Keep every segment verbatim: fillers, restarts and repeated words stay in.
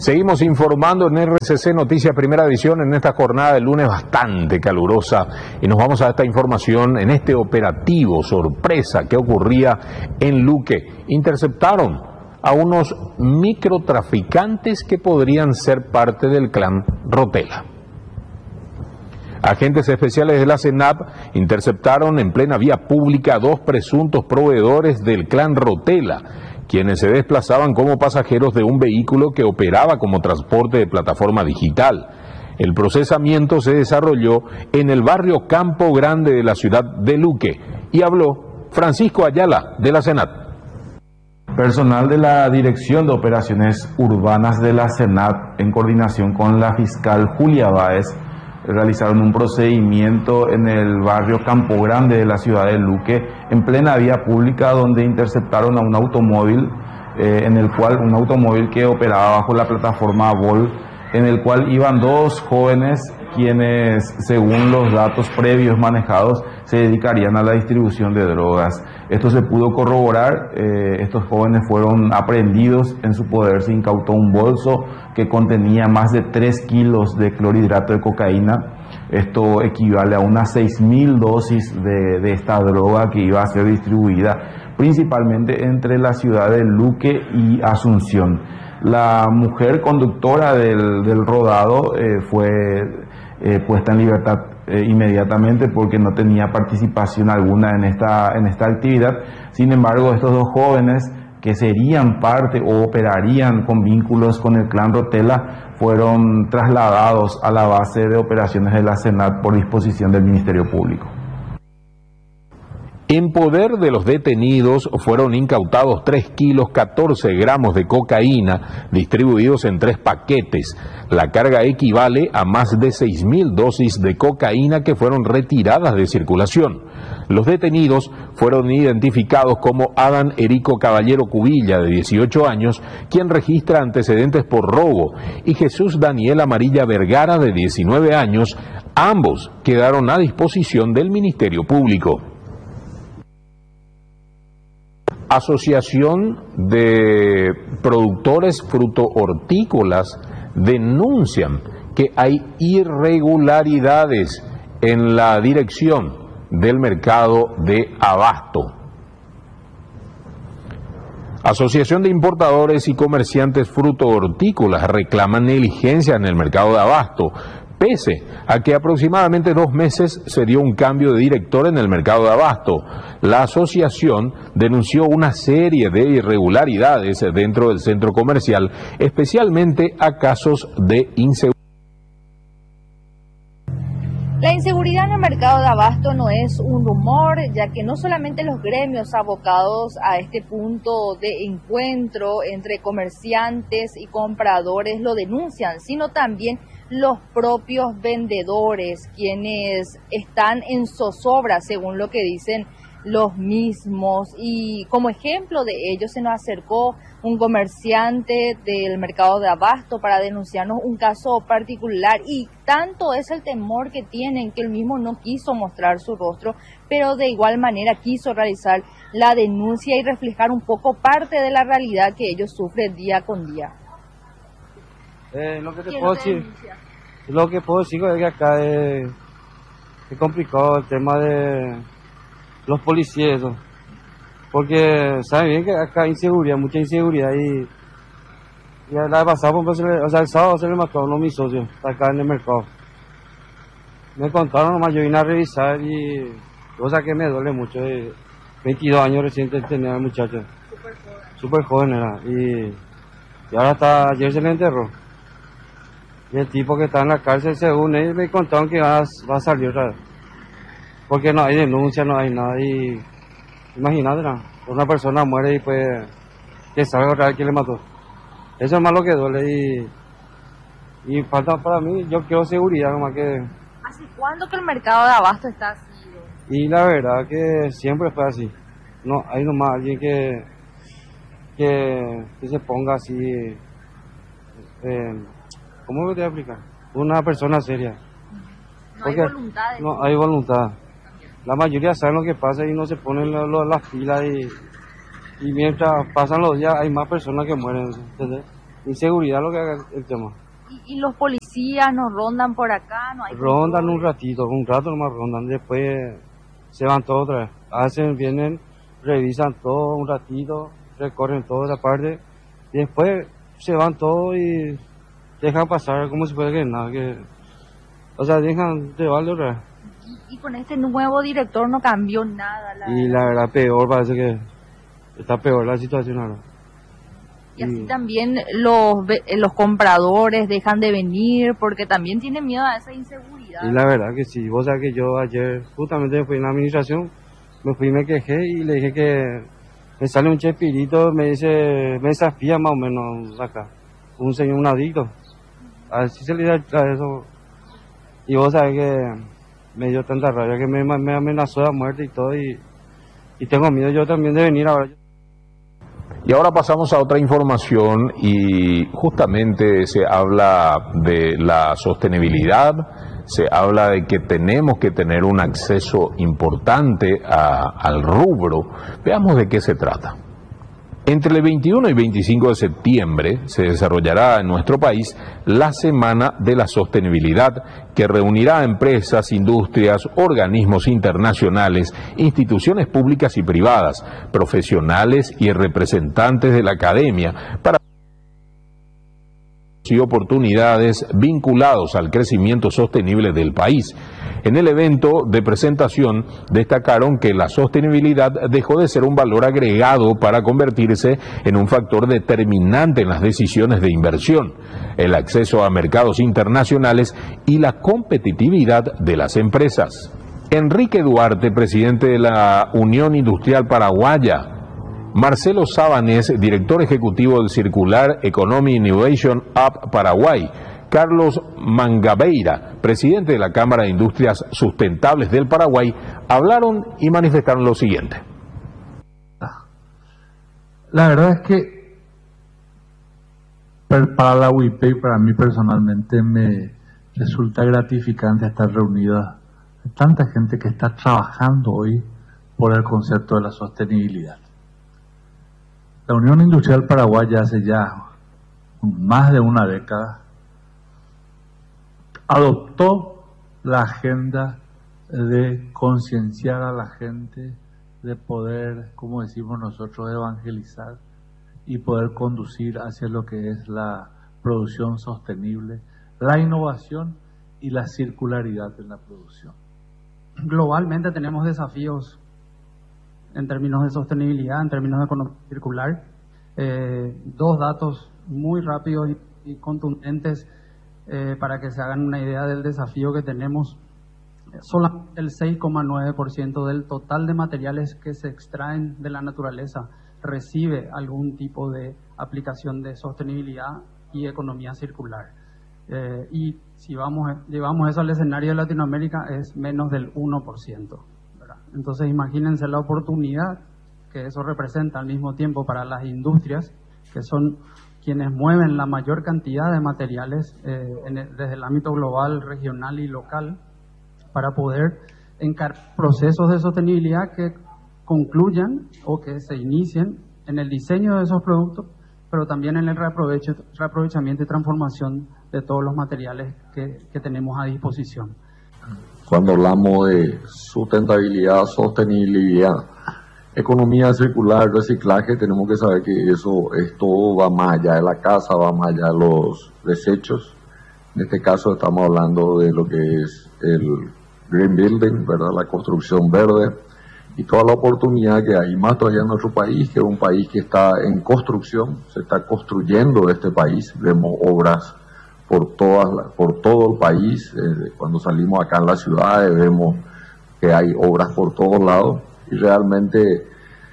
Seguimos informando en R C C Noticias Primera Edición en esta jornada de lunes bastante calurosa y nos vamos a esta información en este operativo sorpresa que ocurría en Luque. Interceptaron a unos microtraficantes que podrían ser parte del clan Rotela. Agentes especiales de la CENAP interceptaron en plena vía pública a dos presuntos proveedores del clan Rotela, quienes se desplazaban como pasajeros de un vehículo que operaba como transporte de plataforma digital. El procesamiento se desarrolló en el barrio Campo Grande de la ciudad de Luque y habló Francisco Ayala de la CENAP. Personal de la Dirección de Operaciones Urbanas de la CENAP, en coordinación con la fiscal Julia Báez, realizaron un procedimiento en el barrio Campo Grande de la ciudad de Luque, en plena vía pública, donde interceptaron a un automóvil, eh, en el cual, un automóvil que operaba bajo la plataforma Vol, en el cual iban dos jóvenes quienes, según los datos previos manejados, se dedicarían a la distribución de drogas. Esto se pudo corroborar, eh, estos jóvenes fueron aprehendidos, en su poder se incautó un bolso que contenía más de tres kilos de clorhidrato de cocaína. Esto equivale a unas seis mil dosis de, de esta droga que iba a ser distribuida principalmente entre la ciudad de Luque y Asunción. La mujer conductora del, del rodado eh, fue eh, puesta en libertad eh, inmediatamente porque no tenía participación alguna en esta, en esta actividad. Sin embargo, estos dos jóvenes que serían parte o operarían con vínculos con el clan Rotela fueron trasladados a la base de operaciones de la CENAP por disposición del Ministerio Público. En poder de los detenidos fueron incautados tres kilos catorce gramos de cocaína distribuidos en tres paquetes. La carga equivale a más de seis mil dosis de cocaína que fueron retiradas de circulación. Los detenidos fueron identificados como Adán Erico Caballero Cubilla, de dieciocho años, quien registra antecedentes por robo, y Jesús Daniel Amarilla Vergara, de diecinueve años. Ambos quedaron a disposición del Ministerio Público. Asociación de Productores Fruto-Hortícolas denuncian que hay irregularidades en la dirección del mercado de abasto. Asociación de Importadores y Comerciantes Fruto-Hortícolas reclaman negligencia en el mercado de abasto, pese a que aproximadamente dos meses se dio un cambio de director en el mercado de abasto. La asociación denunció una serie de irregularidades dentro del centro comercial, especialmente a casos de inseguridad. La inseguridad en el mercado de abasto no es un rumor, ya que no solamente los gremios abocados a este punto de encuentro entre comerciantes y compradores lo denuncian, sino también los propios vendedores, quienes están en zozobra, según lo que dicen los mismos. Y como ejemplo de ello se nos acercó un comerciante del mercado de abasto para denunciarnos un caso particular, y tanto es el temor que tienen que él mismo no quiso mostrar su rostro, pero de igual manera quiso realizar la denuncia y reflejar un poco parte de la realidad que ellos sufren día con día. Eh, lo que te puedo decir, lo que puedo decir es que acá es, es complicado el tema de los policías, ¿no? Porque saben bien que acá hay inseguridad, mucha inseguridad, y, y la pasada, pues, o sea, el sábado se le mató a uno de mis socios acá en el mercado. Me contaron nomás, yo vine a revisar y cosa que me duele mucho, de veintidós años recién tenía el muchacho, súper joven, super joven era, y, y ahora está, ayer se le enterró. Y el tipo que está en la cárcel, según ellos, me contaron que va, va a salir otra vez. Porque no hay denuncia, no hay nada. Y imagínate, ¿no? Una persona muere y pues que salga otra vez quién le mató. Eso es más lo que duele. Y, y falta para mí, yo quiero seguridad, nomás que... ¿Hace cuándo que el mercado de abasto está así? Y la verdad que siempre fue así. No hay nomás alguien que, que, que se ponga así... Eh, ¿Cómo me voy a explicar? Una persona seria. No hay voluntad. De no hay voluntad. La mayoría saben lo que pasa y no se ponen lo, lo, las pilas, y, y mientras pasan los días hay más personas que mueren, ¿entendés? Inseguridad lo que haga el tema. ¿Y, y los policías nos rondan por acá? ¿No hay Rondan control? un ratito, un rato nomás rondan, después se van todos otra vez. Hacen, vienen, revisan todo un ratito, recorren toda la parte, y después se van todos y dejan pasar como si fuera que nada, que, o sea, dejan de valer otra vez. Y, y con este nuevo director no cambió nada. La Y la verdad peor, parece que está peor la situación ahora. Y así también los, ve- los compradores dejan de venir porque también tienen miedo a esa inseguridad. Y la verdad que sí, vos sabés que yo ayer justamente me fui en la administración, me fui y me quejé y le dije que me sale un chespirito, me dice, me desafía más o menos acá, un señor, un adicto, así se le da a eso. Y vos sabés que me dio tanta rabia que me, me amenazó de muerte y todo, y, y tengo miedo yo también de venir ahora. Y ahora pasamos a otra información y justamente se habla de la sostenibilidad, se habla de que tenemos que tener un acceso importante a- al rubro. Veamos de qué se trata. Entre el veintiuno y veinticinco de septiembre se desarrollará en nuestro país la Semana de la Sostenibilidad, que reunirá a empresas, industrias, organismos internacionales, instituciones públicas y privadas, profesionales y representantes de la academia para y oportunidades vinculados al crecimiento sostenible del país. En el evento de presentación destacaron que la sostenibilidad dejó de ser un valor agregado para convertirse en un factor determinante en las decisiones de inversión, el acceso a mercados internacionales y la competitividad de las empresas. Enrique Duarte, presidente de la Unión Industrial Paraguaya, Marcelo Sabanés, director ejecutivo del Circular Economy Innovation Hub Paraguay, Carlos Mangabeira, presidente de la Cámara de Industrias Sustentables del Paraguay, hablaron y manifestaron lo siguiente. La verdad es que per- para la U I P y para mí personalmente me resulta gratificante estar reunida tanta gente que está trabajando hoy por el concepto de la sostenibilidad. La Unión Industrial Paraguaya hace ya más de una década adoptó la agenda de concienciar a la gente, de poder, como decimos nosotros, evangelizar y poder conducir hacia lo que es la producción sostenible, la innovación y la circularidad en la producción. Globalmente tenemos desafíos en términos de sostenibilidad, en términos de economía circular. Eh, dos datos muy rápidos y, y contundentes eh, para que se hagan una idea del desafío que tenemos. Solo el seis coma nueve por ciento del total de materiales que se extraen de la naturaleza recibe algún tipo de aplicación de sostenibilidad y economía circular. Eh, y si vamos, llevamos eso al escenario de Latinoamérica, es menos del uno por ciento. ¿verdad? Entonces imagínense la oportunidad que eso representa al mismo tiempo para las industrias, que son quienes mueven la mayor cantidad de materiales eh, en el, desde el ámbito global, regional y local, para poder encargar procesos de sostenibilidad que concluyan o que se inicien en el diseño de esos productos, pero también en el reaprovecho, reaprovechamiento y transformación de todos los materiales que, que tenemos a disposición. Cuando hablamos de sustentabilidad, sostenibilidad, economía circular, reciclaje, tenemos que saber que eso es todo, va más allá de la casa, va más allá de los desechos. En este caso estamos hablando de lo que es el green building, ¿verdad? La construcción verde y toda la oportunidad que hay, más todavía en nuestro país, que es un país que está en construcción, se está construyendo este país, vemos obras por todas la- por todo el país, eh, cuando salimos acá en las ciudades vemos que hay obras por todos lados y realmente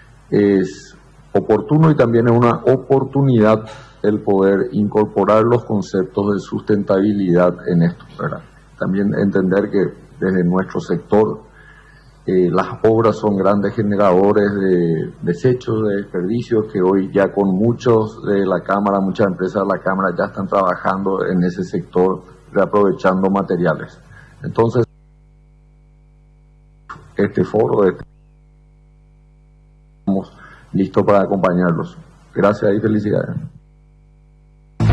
es oportuno y también es una oportunidad el poder incorporar los conceptos de sustentabilidad en esto, ¿verdad? También entender que desde nuestro sector eh, las obras son grandes generadores de desechos, de desperdicios, que hoy ya con muchos de la Cámara, muchas empresas de la Cámara ya están trabajando en ese sector, reaprovechando materiales. Entonces, este foro, este, estamos listos para acompañarlos. Gracias y felicidades.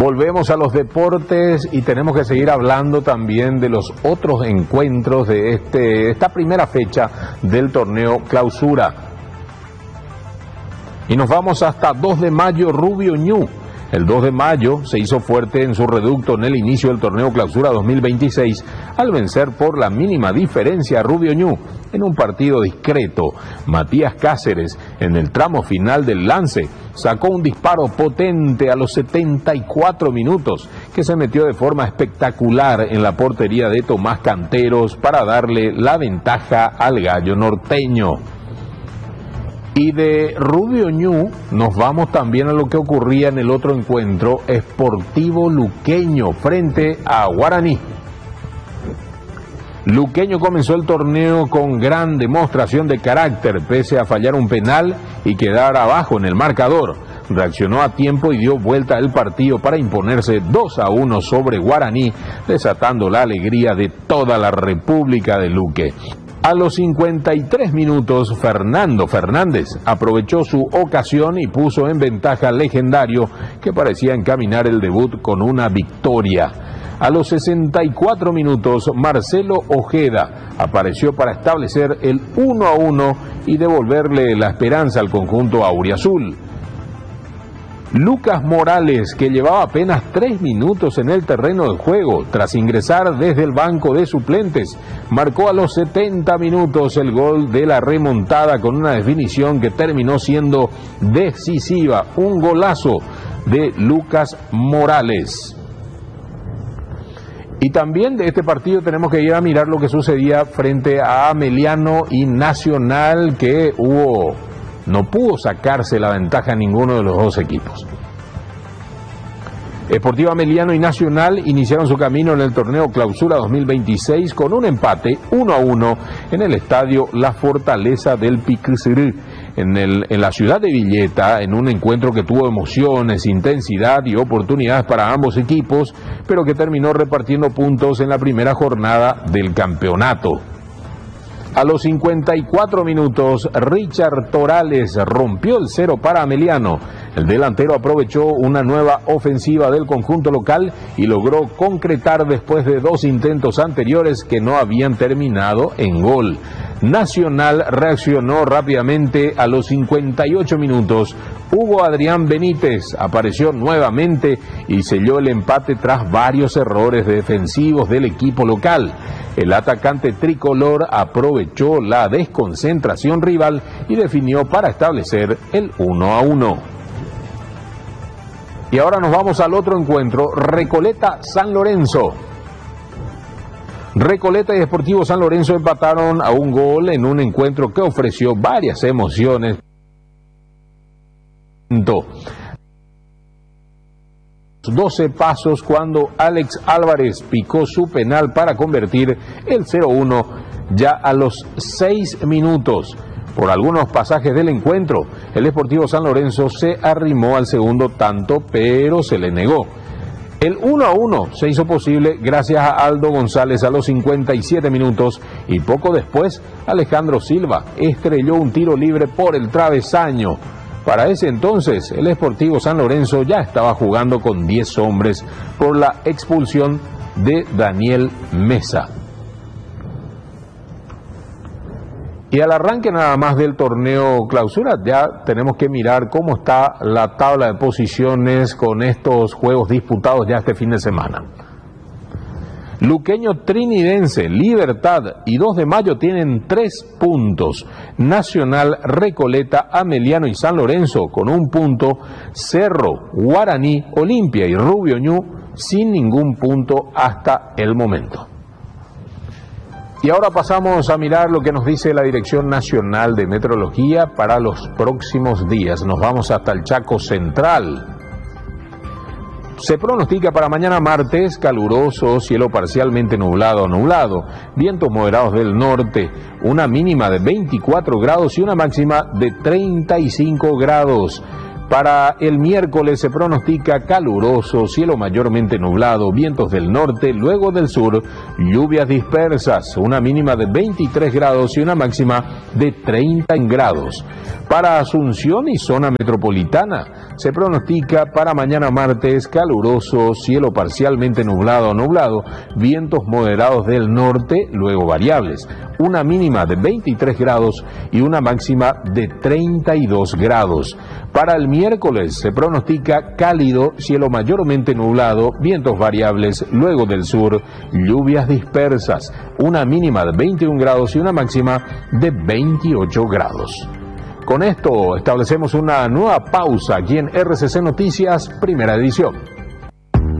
Volvemos a los deportes y tenemos que seguir hablando también de los otros encuentros de este, esta primera fecha del torneo Clausura. Y nos vamos hasta dos de mayo, Rubio Ñu. El dos de mayo se hizo fuerte en su reducto en el inicio del torneo Clausura dos mil veintiséis al vencer por la mínima diferencia a Rubio Ñu en un partido discreto. Matías Cáceres, en el tramo final del lance, sacó un disparo potente a los setenta y cuatro minutos que se metió de forma espectacular en la portería de Tomás Canteros para darle la ventaja al gallo norteño. Y de Rubio Ñu nos vamos también a lo que ocurría en el otro encuentro, Sportivo Luqueño frente a Guaraní. Luqueño comenzó el torneo con gran demostración de carácter, pese a fallar un penal y quedar abajo en el marcador. Reaccionó a tiempo y dio vuelta el partido para imponerse dos a uno sobre Guaraní, desatando la alegría de toda la República de Luque. A los cincuenta y tres minutos, Fernando Fernández aprovechó su ocasión y puso en ventaja al Legendario, que parecía encaminar el debut con una victoria. A los sesenta y cuatro minutos, Marcelo Ojeda apareció para establecer el uno a uno y devolverle la esperanza al conjunto auriazul. Lucas Morales, que llevaba apenas tres minutos en el terreno de juego, tras ingresar desde el banco de suplentes, marcó a los setenta minutos el gol de la remontada con una definición que terminó siendo decisiva. Un golazo de Lucas Morales. Y también de este partido tenemos que ir a mirar lo que sucedía frente a Ameliano y Nacional, que hubo... no pudo sacarse la ventaja a ninguno de los dos equipos. Sportivo Ameliano y Nacional iniciaron su camino en el torneo Clausura dos mil veintiséis con un empate uno a uno en el estadio La Fortaleza del Piquicirú, en, el, en la ciudad de Villeta, en un encuentro que tuvo emociones, intensidad y oportunidades para ambos equipos, pero que terminó repartiendo puntos en la primera jornada del campeonato. A los cincuenta y cuatro minutos, Richard Torales rompió el cero para Ameliano. El delantero aprovechó una nueva ofensiva del conjunto local y logró concretar después de dos intentos anteriores que no habían terminado en gol. Nacional reaccionó rápidamente a los cincuenta y ocho minutos. Hugo Adrián Benítez apareció nuevamente y selló el empate tras varios errores defensivos del equipo local. El atacante tricolor aprovechó la desconcentración rival y definió para establecer el uno a uno. Y ahora nos vamos al otro encuentro, Recoleta-San Lorenzo. Recoleta y Deportivo San Lorenzo empataron a un gol en un encuentro que ofreció varias emociones. doce pasos cuando Alex Álvarez picó su penal para convertir el cero uno ya a los seis minutos. Por algunos pasajes del encuentro, el Deportivo San Lorenzo se arrimó al segundo tanto, pero se le negó. El uno a uno se hizo posible gracias a Aldo González a los cincuenta y siete minutos y poco después Alejandro Silva estrelló un tiro libre por el travesaño. Para ese entonces el Sportivo San Lorenzo ya estaba jugando con diez hombres por la expulsión de Daniel Mesa. Y al arranque nada más del torneo Clausura ya tenemos que mirar cómo está la tabla de posiciones con estos juegos disputados ya este fin de semana. Luqueño Trinidense, Libertad y dos de mayo tienen tres puntos. Nacional, Recoleta, Ameliano y San Lorenzo con un punto. Cerro, Guaraní, Olimpia y Rubio Ñu sin ningún punto hasta el momento. Y ahora pasamos a mirar lo que nos dice la Dirección Nacional de Meteorología para los próximos días. Nos vamos hasta el Chaco Central. Se pronostica para mañana martes caluroso, cielo parcialmente nublado o nublado, vientos moderados del norte, una mínima de veinticuatro grados y una máxima de treinta y cinco grados. Para el miércoles se pronostica caluroso, cielo mayormente nublado, vientos del norte, luego del sur, lluvias dispersas, una mínima de veintitrés grados y una máxima de treinta grados. Para Asunción y zona metropolitana se pronostica para mañana martes caluroso, cielo parcialmente nublado o nublado, vientos moderados del norte, luego variables, una mínima de veintitrés grados y una máxima de treinta y dos grados. Para el miércoles se pronostica cálido, cielo mayormente nublado, vientos variables, luego del sur, lluvias dispersas, una mínima de veintiún grados y una máxima de veintiocho grados. Con esto establecemos una nueva pausa aquí en R C C Noticias, primera edición.